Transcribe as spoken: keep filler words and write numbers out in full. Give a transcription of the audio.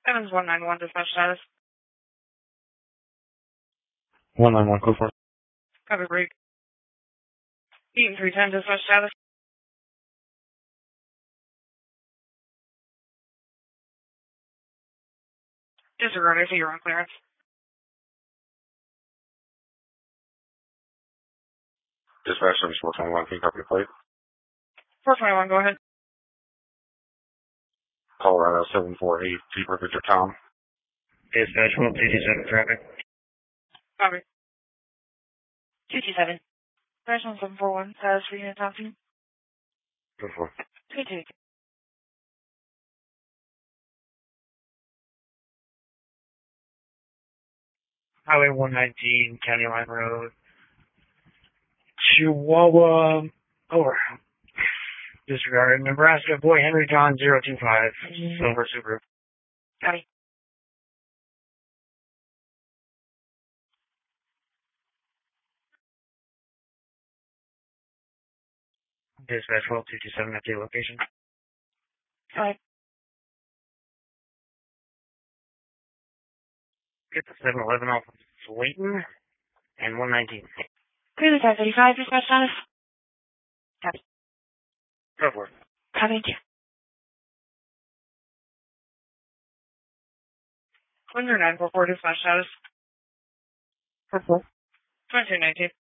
Evans one nine one, dispatch status. one nine one, code four. Copy break. Eaton three ten, dispatch status. Disregard, I see you're on clearance. Dispatch service four twenty-one, can you copy the plate? four twenty-one, go ahead. Colorado seven four eight, Jeep Victor Tom. Dispatch one two two seven traffic. Copy. two two seven. Dispatch one seven four one, status for unit Thompson. Code four. two two. Highway one nineteen, County Line Road. Chihuahua, over. Disregard. Nebraska, boy Henry John zero two five, Silver Subaru. Copy. Dispatch twelve two two seven at the location. Copy. Get the seven eleven off of Slayton and one nineteen. Clearly five thirty-five, dispatch status. Copy. Go for it. Copy. Clear nine four four, dispatch status. Go for it. twenty-two nineteen.